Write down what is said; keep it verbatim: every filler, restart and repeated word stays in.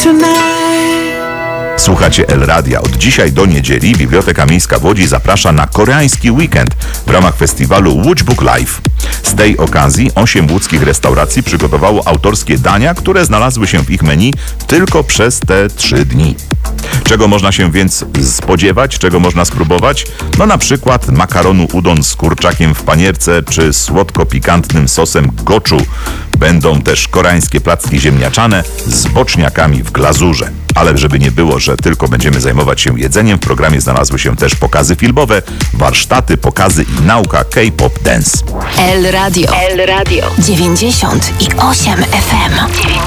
Słuchacie El Radia. Od dzisiaj do niedzieli Biblioteka Miejska w Łodzi zaprasza na koreański weekend w ramach festiwalu Łódź Book Live. Z tej okazji osiem łódzkich restauracji przygotowało autorskie dania, które znalazły się w ich menu tylko przez te trzy dni. Czego można się więc spodziewać, czego można spróbować? No na przykład makaronu udon z kurczakiem w panierce czy słodko-pikantnym sosem goczu. Będą też koreańskie placki ziemniaczane z boczniakami w glazurze. Ale żeby nie było, że tylko będziemy zajmować się jedzeniem, w programie znalazły się też pokazy filmowe, warsztaty, pokazy i nauka K-pop dance. El Radio. El Radio. dziewięćdziesiąt i osiem F M.